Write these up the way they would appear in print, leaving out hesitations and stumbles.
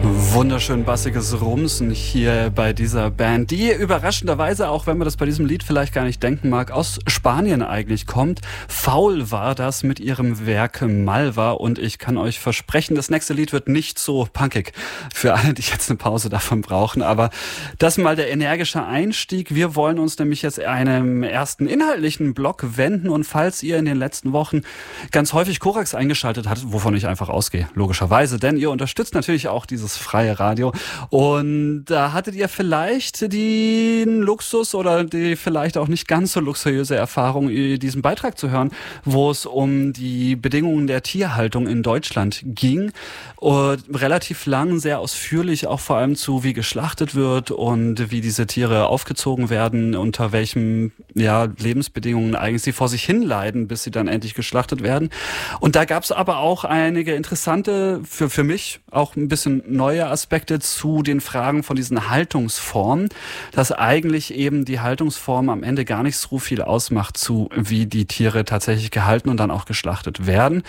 Wunderschön bassiges Rumsen hier bei dieser Band, die überraschenderweise, auch wenn man das bei diesem Lied vielleicht gar nicht denken mag, aus Spanien eigentlich kommt. Faul war das mit ihrem Werk Malva, und ich kann euch versprechen, das nächste Lied wird nicht so punkig für alle, die jetzt eine Pause davon brauchen, aber das mal der energische Einstieg. Wir wollen uns nämlich jetzt einem ersten inhaltlichen Block wenden, und falls ihr in den letzten Wochen ganz häufig Korax eingeschaltet habt, wovon ich einfach ausgehe, logischerweise, denn ihr unterstützt natürlich auch dieses freie Radio. Und da hattet ihr vielleicht den Luxus oder die vielleicht auch nicht ganz so luxuriöse Erfahrung, diesen Beitrag zu hören, wo es um die Bedingungen der Tierhaltung in Deutschland ging. Und relativ lang, sehr ausführlich auch vor allem zu, wie geschlachtet wird und wie diese Tiere aufgezogen werden, unter welchen Lebensbedingungen eigentlich sie vor sich hin leiden, bis sie dann endlich geschlachtet werden. Und da gab es aber auch einige interessante, für mich auch ein bisschen neue Aspekte zu den Fragen von diesen Haltungsformen, dass eigentlich eben die Haltungsform am Ende gar nicht so viel ausmacht, zu wie die Tiere tatsächlich gehalten und dann auch geschlachtet werden.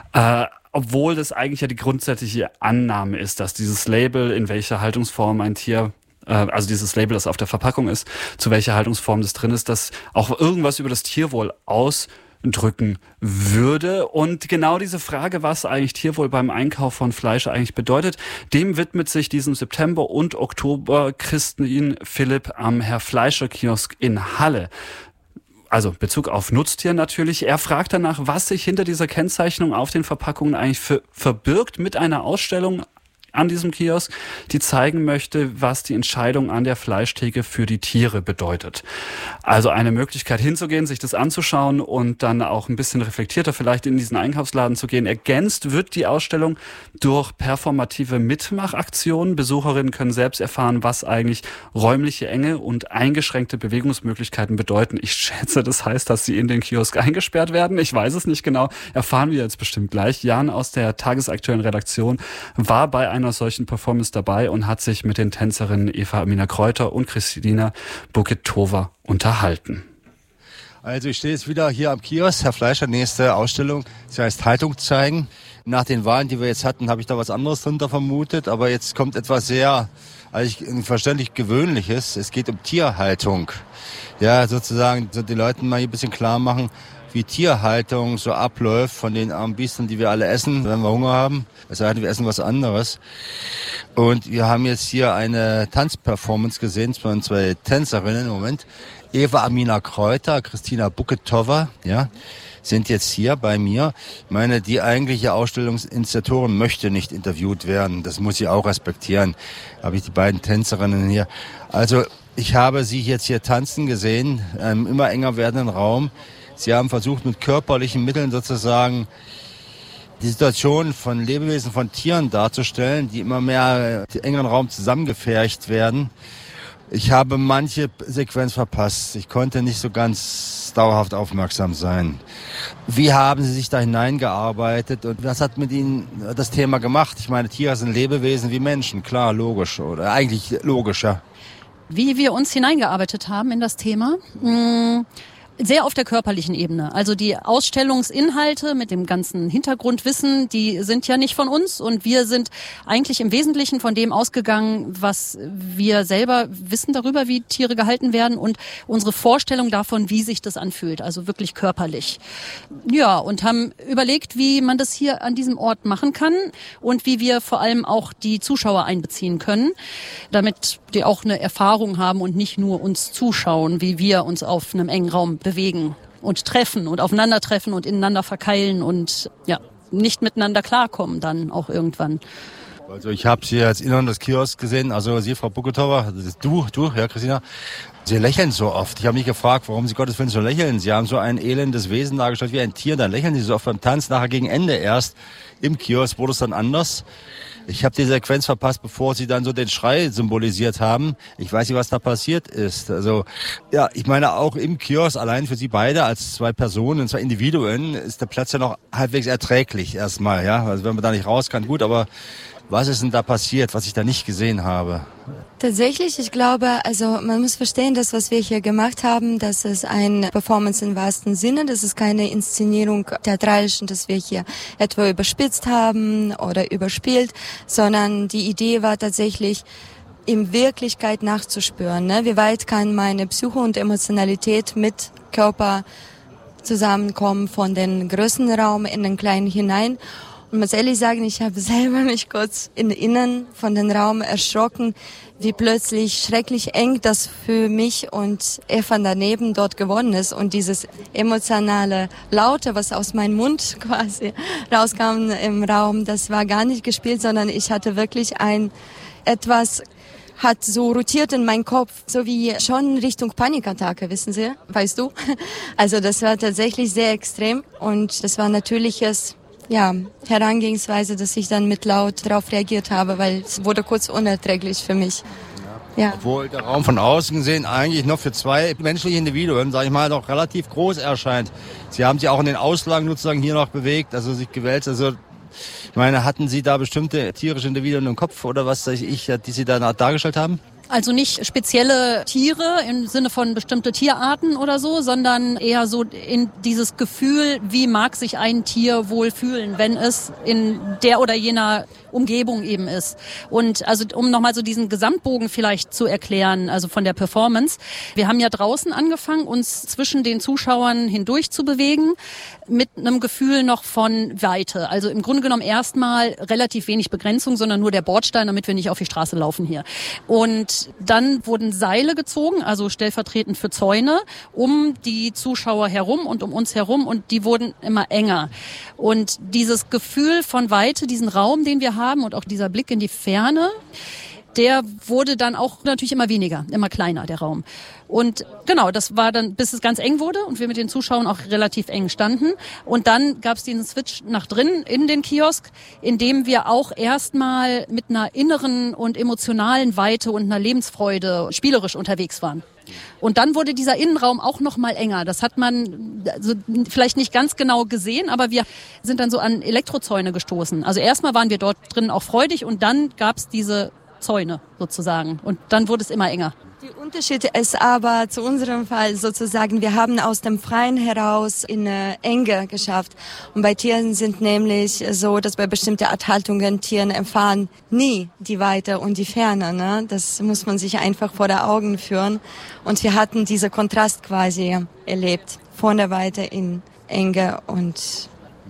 Obwohl das eigentlich ja die grundsätzliche Annahme ist, dass dieses Label, in welcher Haltungsform ein Tier, also dieses Label, das auf der Verpackung ist, zu welcher Haltungsform das drin ist, dass auch irgendwas über das Tierwohl ausdrücken würde. Und genau diese Frage, was eigentlich Tierwohl beim Einkauf von Fleisch eigentlich bedeutet, dem widmet sich diesen September und Oktober Christine Philipp am Herr Fleischer Kiosk in Halle. Also Bezug auf Nutztier natürlich. Er fragt danach, was sich hinter dieser Kennzeichnung auf den Verpackungen eigentlich verbirgt, mit einer Ausstellung an diesem Kiosk, die zeigen möchte, was die Entscheidung an der Fleischtheke für die Tiere bedeutet. Also eine Möglichkeit hinzugehen, sich das anzuschauen und dann auch ein bisschen reflektierter vielleicht in diesen Einkaufsladen zu gehen. Ergänzt wird die Ausstellung durch performative Mitmachaktionen. Besucherinnen können selbst erfahren, was eigentlich räumliche Enge und eingeschränkte Bewegungsmöglichkeiten bedeuten. Ich schätze, das heißt, dass sie in den Kiosk eingesperrt werden. Ich weiß es nicht genau. Erfahren wir jetzt bestimmt gleich. Jan aus der tagesaktuellen Redaktion war bei einer solchen Performance dabei und hat sich mit den Tänzerinnen Eva Amina Kräuter und Christina Buketova unterhalten. Also ich stehe jetzt wieder hier am Kiosk, Herr Fleischer, nächste Ausstellung, sie heißt Haltung zeigen. Nach den Wahlen, die wir jetzt hatten, habe ich da was anderes drunter vermutet, aber jetzt kommt etwas sehr verständlich Gewöhnliches. Es geht um Tierhaltung. Ja, sozusagen so die Leuten mal hier ein bisschen klar machen, wie Tierhaltung so abläuft von den armen Biestern, die wir alle essen, wenn wir Hunger haben. Es sei denn, wir essen was anderes. Und wir haben jetzt hier eine Tanzperformance gesehen von zwei Tänzerinnen im Moment. Eva Amina Kräuter, Christina Buketova, sind jetzt hier bei mir. Ich meine, die eigentliche Ausstellungsinitiatorin möchte nicht interviewt werden. Das muss sie auch respektieren. Habe ich die beiden Tänzerinnen hier. Also, ich habe sie jetzt hier tanzen gesehen, in einem immer enger werdenden Raum. Sie haben versucht, mit körperlichen Mitteln sozusagen die Situation von Lebewesen, von Tieren darzustellen, die immer mehr im engeren Raum zusammengepfercht werden. Ich habe manche Sequenz verpasst. Ich konnte nicht so ganz dauerhaft aufmerksam sein. Wie haben Sie sich da hineingearbeitet und was hat mit Ihnen das Thema gemacht? Ich meine, Tiere sind Lebewesen wie Menschen, klar, logisch, oder eigentlich logisch, ja. Wie wir uns hineingearbeitet haben in das Thema? Sehr auf der körperlichen Ebene. Also die Ausstellungsinhalte mit dem ganzen Hintergrundwissen, die sind ja nicht von uns, und wir sind eigentlich im Wesentlichen von dem ausgegangen, was wir selber wissen darüber, wie Tiere gehalten werden, und unsere Vorstellung davon, wie sich das anfühlt, also wirklich körperlich. Ja, und haben überlegt, wie man das hier an diesem Ort machen kann und wie wir vor allem auch die Zuschauer einbeziehen können, damit die auch eine Erfahrung haben und nicht nur uns zuschauen, wie wir uns auf einem engen Raum bewegen und treffen und aufeinandertreffen und ineinander verkeilen und nicht miteinander klarkommen dann auch irgendwann. Also ich habe Sie jetzt innern des Kiosks gesehen, also Sie, Frau Buketova, du, ja, Christina, Sie lächeln so oft. Ich habe mich gefragt, warum Sie Gottes Willen so lächeln. Sie haben so ein elendes Wesen dargestellt wie ein Tier, dann lächeln Sie so oft beim Tanz, nachher gegen Ende erst. Im Kiosk wurde es dann anders. Ich habe die Sequenz verpasst, bevor Sie dann so den Schrei symbolisiert haben. Ich weiß nicht, was da passiert ist. Also ja, ich meine auch im Kiosk, allein für Sie beide als zwei Personen, zwei Individuen, ist der Platz ja noch halbwegs erträglich erstmal. Ja, also wenn man da nicht raus kann, gut, aber Was ist denn da passiert, was ich da nicht gesehen habe? Tatsächlich, ich glaube, also man muss verstehen, das, was wir hier gemacht haben, das ist ein Performance im wahrsten Sinne. Das ist keine Inszenierung theatralischen, dass wir hier etwa überspitzt haben oder überspielt, sondern die Idee war tatsächlich, in Wirklichkeit nachzuspüren. Ne? Wie weit kann meine Psyche und Emotionalität mit Körper zusammenkommen, von den größeren Raum in den kleinen hinein. Und muss ehrlich sagen, ich habe selber mich kurz innen von dem Raum erschrocken, wie plötzlich schrecklich eng das für mich und Eva daneben dort geworden ist. Und dieses emotionale Laute, was aus meinem Mund quasi rauskam im Raum, das war gar nicht gespielt, sondern ich hatte wirklich etwas hat so rotiert in meinem Kopf, so wie schon Richtung Panikattacke, wissen Sie, weißt du? Also das war tatsächlich sehr extrem und das war natürliches, Herangehensweise, dass ich dann mit laut darauf reagiert habe, weil es wurde kurz unerträglich für mich. Ja. Obwohl der Raum von außen gesehen eigentlich noch für 2 menschliche Individuen, sage ich mal, doch relativ groß erscheint. Sie haben sich auch in den Auslagen sozusagen hier noch bewegt, also sich gewälzt, also ich meine, hatten Sie da bestimmte tierische Individuen im Kopf oder was weiß ich, die Sie da dargestellt haben? Also nicht spezielle Tiere im Sinne von bestimmte Tierarten oder so, sondern eher so in dieses Gefühl, wie mag sich ein Tier wohl fühlen, wenn es in der oder jener Umgebung eben ist. Und also um nochmal so diesen Gesamtbogen vielleicht zu erklären, also von der Performance. Wir haben ja draußen angefangen, uns zwischen den Zuschauern hindurch zu bewegen, mit einem Gefühl noch von Weite. Also im Grunde genommen erstmal relativ wenig Begrenzung, sondern nur der Bordstein, damit wir nicht auf die Straße laufen hier. Und dann wurden Seile gezogen, also stellvertretend für Zäune, um die Zuschauer herum und um uns herum, und die wurden immer enger. Und dieses Gefühl von Weite, diesen Raum, den wir haben und auch dieser Blick in die Ferne, der wurde dann auch natürlich immer weniger, immer kleiner, der Raum. Und genau, das war dann, bis es ganz eng wurde und wir mit den Zuschauern auch relativ eng standen. Und dann gab es diesen Switch nach drinnen in den Kiosk, in dem wir auch erstmal mit einer inneren und emotionalen Weite und einer Lebensfreude spielerisch unterwegs waren. Und dann wurde dieser Innenraum auch noch mal enger. Das hat man also vielleicht nicht ganz genau gesehen, aber wir sind dann so an Elektrozäune gestoßen. Also erstmal waren wir dort drin auch freudig und dann gab es diese Zäune sozusagen. Und dann wurde es immer enger. Der Unterschied ist aber zu unserem Fall sozusagen, wir haben aus dem Freien heraus in eine Enge geschafft. Und bei Tieren sind nämlich so, dass bei bestimmten Arthaltungen Tieren erfahren nie die Weite und die Ferne. Ne? Das muss man sich einfach vor der Augen führen. Und wir hatten diesen Kontrast quasi erlebt. Von der Weite in Enge und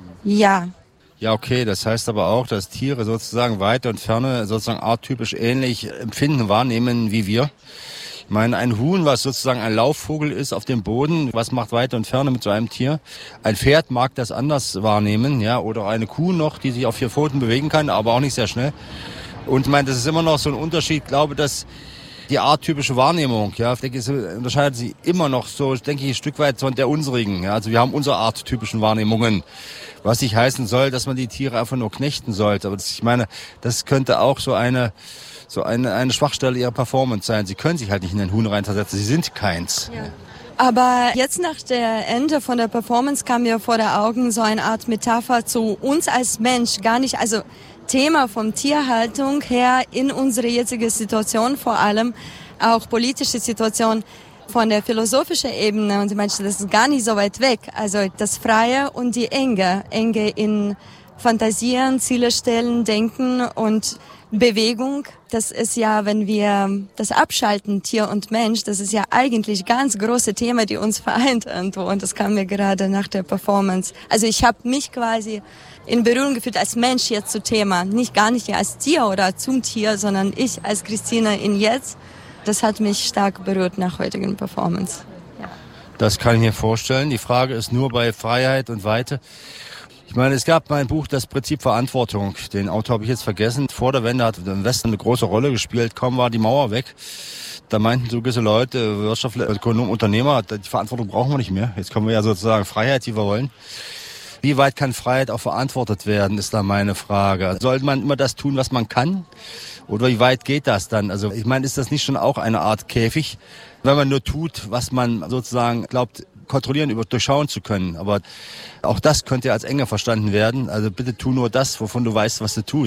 ja. Ja, okay, das heißt aber auch, dass Tiere sozusagen Weite und Ferne sozusagen arttypisch ähnlich empfinden, wahrnehmen wie wir. Ich meine, ein Huhn, was sozusagen ein Laufvogel ist auf dem Boden, was macht Weite und Ferne mit so einem Tier? Ein Pferd mag das anders wahrnehmen, ja, oder eine Kuh noch, die sich auf 4 Pfoten bewegen kann, aber auch nicht sehr schnell. Und ich meine, das ist immer noch so ein Unterschied, ich glaube, dass die arttypische Wahrnehmung, ja, ich denke, es unterscheidet sich immer noch so, denke ich, ein Stück weit von der unsrigen. Ja, also wir haben unsere arttypischen Wahrnehmungen, was nicht heißen soll, dass man die Tiere einfach nur knechten sollte. Aber das, ich meine, das könnte auch so eine Schwachstelle ihrer Performance sein. Sie können sich halt nicht in ein Huhn reinversetzen, sie sind keins. Ja. Aber jetzt nach der Ende von der Performance kam mir vor der Augen so eine Art Metapher zu uns als Mensch, gar nicht, also Thema von Tierhaltung her in unsere jetzige Situation, vor allem auch politische Situation von der philosophischen Ebene. Und ich meine, das ist gar nicht so weit weg. Also das Freie und die Enge in Fantasieren, Ziele stellen, Denken und Bewegung. Das ist ja, wenn wir das abschalten, Tier und Mensch, das ist ja eigentlich ganz große Thema, die uns vereint irgendwo. Und das kam mir gerade nach der Performance. Also ich habe mich quasi in Berührung gefühlt als Mensch jetzt zu Thema. Gar nicht als Tier oder zum Tier, sondern ich als Christina in jetzt. Das hat mich stark berührt nach heutigen Performance. Ja. Das kann ich mir vorstellen. Die Frage ist nur bei Freiheit und Weite. Ich meine, es gab mein Buch Das Prinzip Verantwortung. Den Autor habe ich jetzt vergessen. Vor der Wende hat der Westen eine große Rolle gespielt. Kaum war die Mauer weg. Da meinten so gewisse Leute, Wirtschaftler, Ökonomen, Unternehmer, die Verantwortung brauchen wir nicht mehr. Jetzt können wir ja sozusagen Freiheit, die wir wollen. Wie weit kann Freiheit auch verantwortet werden, ist da meine Frage. Sollte man immer das tun, was man kann? Oder wie weit geht das dann? Also ich meine, ist das nicht schon auch eine Art Käfig, wenn man nur tut, was man sozusagen glaubt, kontrollieren, durchschauen zu können. Aber auch das könnte ja als Enge verstanden werden. Also bitte tu nur das, wovon du weißt, was du tust.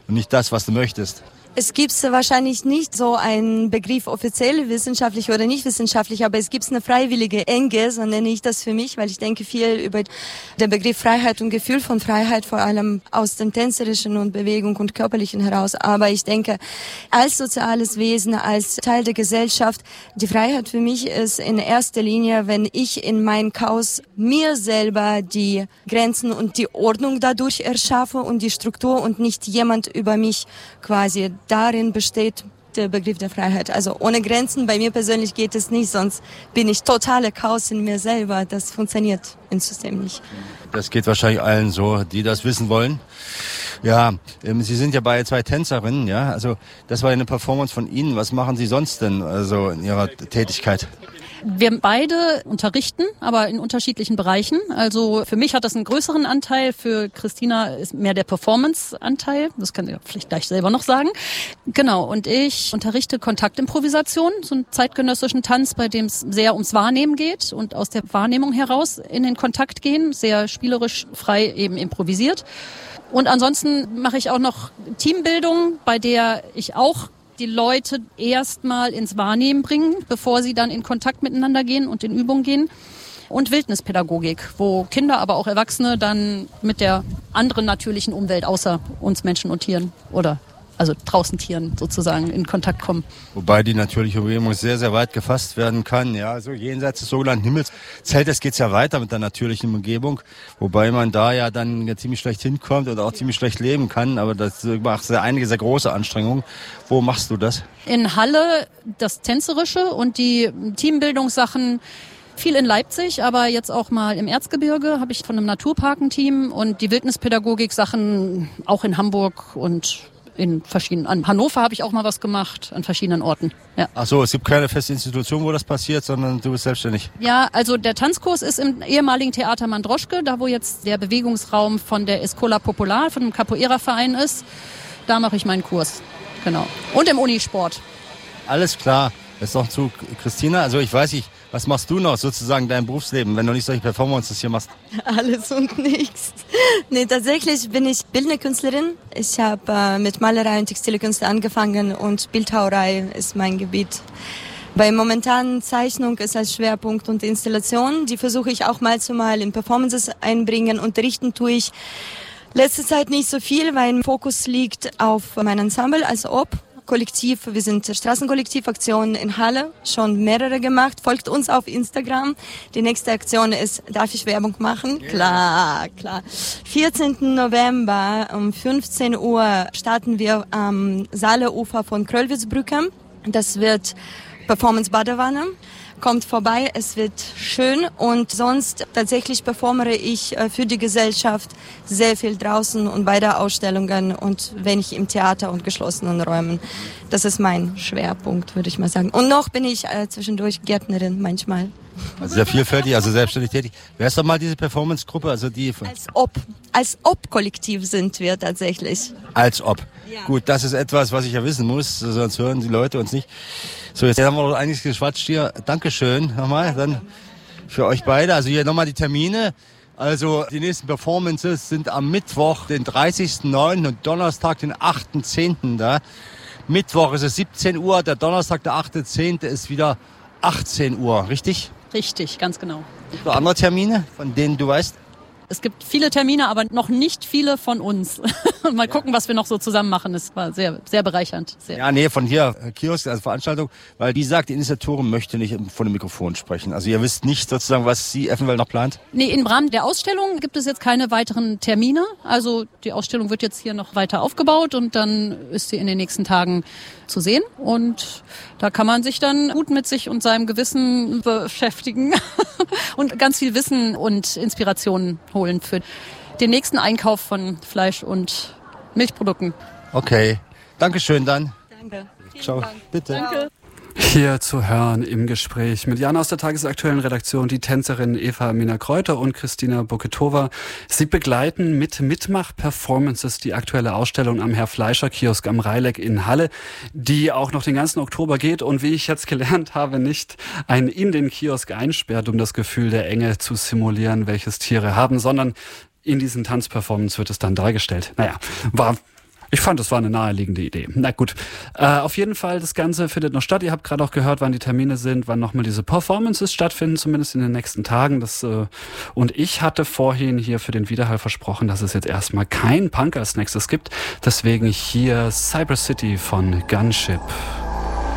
und nicht das, was du möchtest. Es gibt wahrscheinlich nicht so einen Begriff offiziell, wissenschaftlich oder nicht wissenschaftlich, aber es gibt eine freiwillige Enge, so nenne ich das für mich, weil ich denke viel über den Begriff Freiheit und Gefühl von Freiheit, vor allem aus dem Tänzerischen und Bewegung und Körperlichen heraus. Aber ich denke, als soziales Wesen, als Teil der Gesellschaft, die Freiheit für mich ist in erster Linie, wenn ich in meinem Chaos mir selber die Grenzen und die Ordnung dadurch erschaffe und die Struktur und nicht jemand über mich quasi. Darin besteht der Begriff der Freiheit. Also ohne Grenzen, bei mir persönlich geht es nicht, sonst bin ich totale Chaos in mir selber. Das funktioniert im System nicht. Das geht wahrscheinlich allen so, die das wissen wollen. Ja, Sie sind ja beide 2 Tänzerinnen, ja. Also das war eine Performance von Ihnen. Was machen Sie sonst denn also in Ihrer Tätigkeit? Wir beide unterrichten, aber in unterschiedlichen Bereichen. Also für mich hat das einen größeren Anteil, für Christina ist mehr der Performance-Anteil. Das kann sie vielleicht gleich selber noch sagen. Genau, und ich unterrichte Kontaktimprovisation, so einen zeitgenössischen Tanz, bei dem es sehr ums Wahrnehmen geht und aus der Wahrnehmung heraus in den Kontakt gehen, sehr spielerisch, frei eben improvisiert. Und ansonsten mache ich auch noch Teambildung, bei der ich auch die Leute erstmal ins Wahrnehmen bringen, bevor sie dann in Kontakt miteinander gehen und in Übung gehen. Und Wildnispädagogik, wo Kinder, aber auch Erwachsene dann mit der anderen natürlichen Umwelt außer uns Menschen und Tieren oder also draußen Tieren sozusagen in Kontakt kommen. Wobei die natürliche Umgebung sehr, sehr weit gefasst werden kann. Ja, also jenseits des sogenannten Himmelszeltes geht's ja weiter mit der natürlichen Umgebung. Wobei man da ja dann ziemlich schlecht hinkommt und auch ziemlich schlecht leben kann. Aber das macht einige sehr große Anstrengungen. Wo machst du das? In Halle das Tänzerische und die Teambildungssachen. Viel in Leipzig, aber jetzt auch mal im Erzgebirge habe ich von einem Naturparkenteam und die Wildnispädagogik-Sachen auch in Hamburg und in verschiedenen, an Hannover habe ich auch mal was gemacht, an verschiedenen Orten. Ja. Ach so, es gibt keine feste Institution, wo das passiert, sondern du bist selbstständig. Ja, also der Tanzkurs ist im ehemaligen Theater Mandroschke, da wo jetzt der Bewegungsraum von der Escola Popular, von dem Capoeira-Verein ist. Da mache ich meinen Kurs, genau. Und im Unisport. Alles klar. Jetzt noch zu Christina. Also ich weiß nicht, was machst du noch sozusagen in deinem Berufsleben, wenn du nicht solche Performances hier machst? Alles und nichts. Nee, tatsächlich bin ich bildende Künstlerin. Ich habe mit Malerei und textile Künste angefangen und Bildhauerei ist mein Gebiet. Bei momentanen Zeichnung ist als Schwerpunkt und Installation. Die versuche ich auch mal zu mal in Performances einbringen. Unterrichten tue ich letzte Zeit nicht so viel, weil mein Fokus liegt auf mein Ensemble als Ob. Kollektiv, wir sind Straßenkollektivaktionen in Halle, schon mehrere gemacht. Folgt uns auf Instagram. Die nächste Aktion ist, darf ich Werbung machen? Klar, klar. 14. November um 15 Uhr starten wir am Saaleufer von Kröllwitzbrücke. Das wird Performance Badewanne. Kommt vorbei, es wird schön und sonst tatsächlich performere ich für die Gesellschaft sehr viel draußen und bei der Ausstellungen und wenn ich im Theater und geschlossenen Räumen. Das ist mein Schwerpunkt, würde ich mal sagen. Und noch bin ich zwischendurch Gärtnerin manchmal. Also sehr vielfältig, also selbstständig tätig. Wer ist doch mal diese Performance-Gruppe? Also die Als Ob-Kollektiv sind wir tatsächlich. Als ob. Ja. Gut, das ist etwas, was ich ja wissen muss, sonst hören die Leute uns nicht. So, jetzt haben wir doch einiges geschwatzt hier. Dankeschön nochmal dann für euch beide. Also hier nochmal die Termine. Also die nächsten Performances sind am Mittwoch, den 30.09. und Donnerstag, den 8.10. da. Mittwoch ist es 17 Uhr, der Donnerstag, der 8.10. ist wieder 18 Uhr, richtig? Richtig, ganz genau. Gibt es noch andere Termine, von denen du weißt? Es gibt viele Termine, aber noch nicht viele von uns. Mal gucken, was wir noch so zusammen machen. Es war sehr, sehr bereichernd. Sehr. Ja, nee, von hier, Kiosk, also Veranstaltung, weil die sagt, die Initiatorin möchte nicht vor dem Mikrofon sprechen. Also ihr wisst nicht sozusagen, was sie eventuell noch plant? Nee, im Rahmen der Ausstellung gibt es jetzt keine weiteren Termine. Also die Ausstellung wird jetzt hier noch weiter aufgebaut und dann ist sie in den nächsten Tagen zu sehen. Und da kann man sich dann gut mit sich und seinem Gewissen beschäftigen und ganz viel Wissen und Inspiration holen für den nächsten Einkauf von Fleisch und Milchprodukten. Okay, Dankeschön dann. Danke. Ciao, bitte. Danke. Hier zu hören im Gespräch mit Jan aus der tagesaktuellen Redaktion, die Tänzerin Eva Mina-Kreuter und Christina Buketova. Sie begleiten mit Mitmach-Performances die aktuelle Ausstellung am Herr-Fleischer-Kiosk am Reileck in Halle, die auch noch den ganzen Oktober geht und wie ich jetzt gelernt habe, nicht einen in den Kiosk einsperrt, um das Gefühl der Enge zu simulieren, welches Tiere haben, sondern in diesen Tanzperformances wird es dann dargestellt. Naja, war Ich fand, das war eine naheliegende Idee. Na gut, auf jeden Fall, das Ganze findet noch statt. Ihr habt gerade auch gehört, wann die Termine sind, wann nochmal diese Performances stattfinden, zumindest in den nächsten Tagen. Und ich hatte vorhin hier für den Widerhall versprochen, dass es jetzt erstmal kein Punk als nächstes gibt. Deswegen hier Cyber City von Gunship.